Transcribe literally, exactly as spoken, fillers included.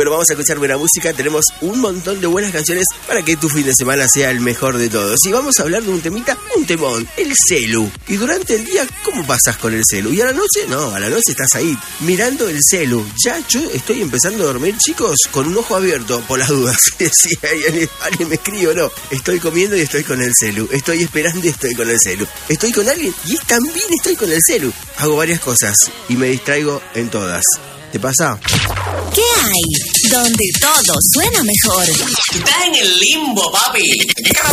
Pero vamos a escuchar buena música. Tenemos un montón de buenas canciones para que tu fin de semana sea el mejor de todos. Y vamos a hablar de un temita, un temón, el celu. Y durante el día, ¿cómo pasas con el celu? Y a la noche, no, a la noche estás ahí mirando el celu. Ya yo estoy empezando a dormir, chicos, con un ojo abierto, por las dudas. Si alguien, alguien me escribe o no. Estoy comiendo y estoy con el celu. Estoy esperando y estoy con el celu. Estoy con alguien y también estoy con el celu. Hago varias cosas y me distraigo en todas. ¿Te pasa? ¿Qué hay? Donde todo suena mejor. Estás en el limbo, papi.